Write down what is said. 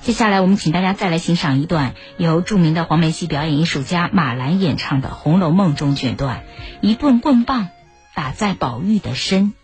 接下来我们请大家再来欣赏一段由著名的黄梅戏表演艺术家马兰演唱的《红楼梦》中卷段：一顿棍棒打在宝玉的身。